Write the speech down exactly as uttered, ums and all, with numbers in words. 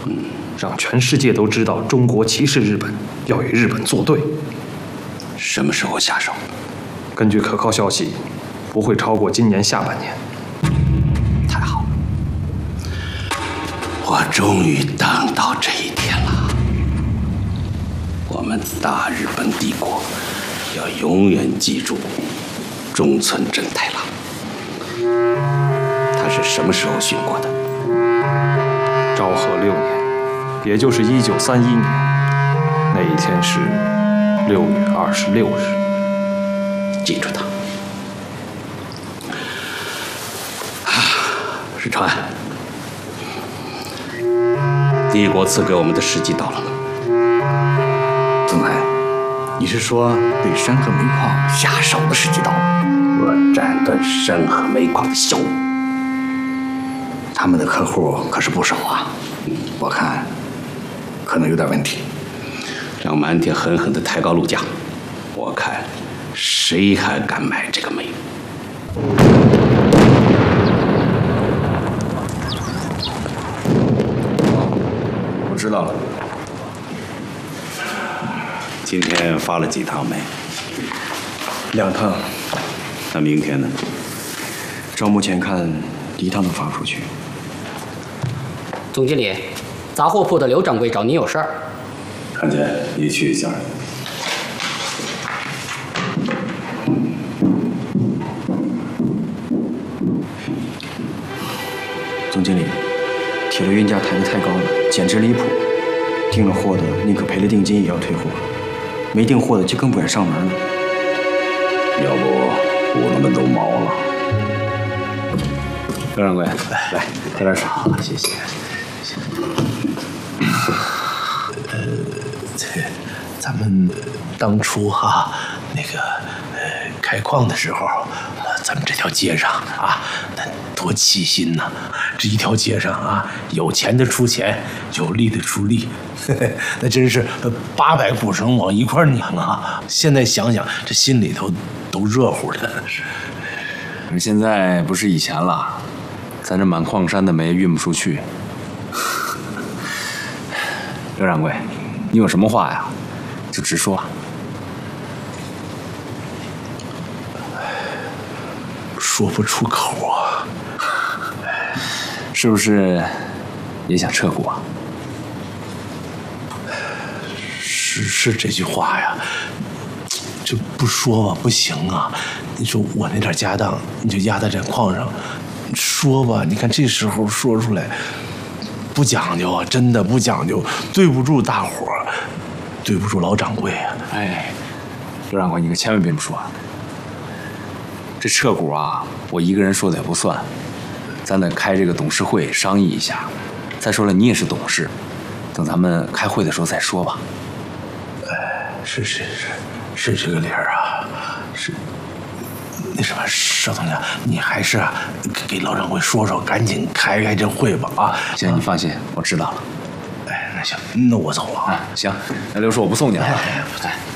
让全世界都知道中国歧视日本，要与日本作对。 什么时候下手？ 根据可靠消息，不会超过今年下半年。 太好了，我终于等到这一天了。我们大日本帝国要永远记住中村真太郎。他是什么时候殉国的？ 昭和六年，也就是一九三一年，那一天是六月二十六日。 记住他。啊，石川，帝国赐给我们的时机到了吗？ 总裁，你是说对山河煤矿下手的时机到了？ 我斩断山河煤矿的销路。 他们的客户可是不少啊，我看可能有点问题。 让满天狠狠地抬高炉价，我看谁还敢买这个煤？ 我知道了。 今天发了几趟煤？ 两趟。 那明天呢？ 照目前看，一趟都发不出去。 总经理，杂货铺的刘掌柜找您有事儿。 看见，你去一下。 总经理，铁路运价抬得太高了，简直离谱。订了货的宁可赔了定金也要退货，没订货的就更不敢上门了。 要不我们都毛了。刘掌柜，来来，喝点水。 好，谢谢。呃，这咱们当初哈那个呃开矿的时候，咱们这条街上啊，那多齐心呐！这一条街上啊，有钱的出钱，有力的出力，那真是八百股绳往一块拧啊！现在想想，这心里头都热乎的。 可是现在不是以前了，咱这满矿山的煤运不出去。刘掌柜，你有什么话呀，就直说。 说不出口啊， 是不是也想撤股啊？ 是是这句话呀，这不说吧不行啊！你说我那点家当，你就压在这矿上，说吧，你看这时候说出来，不讲究啊，真的不讲究，对不住大伙儿，对不住老掌柜啊！ 哎，刘掌柜，你可千万别这么说啊！这撤股啊，我一个人说的也不算，咱得开这个董事会商议一下。再说了，你也是董事，等咱们开会的时候再说吧。 哎，是是是是这个理儿啊，是。那什么，邵总监，你还是啊，给老掌柜说说，赶紧开开这会吧啊！ 行，你放心，我知道了。 哎，那行，那我走了啊。 行，那刘叔我不送你了。 哎哎哎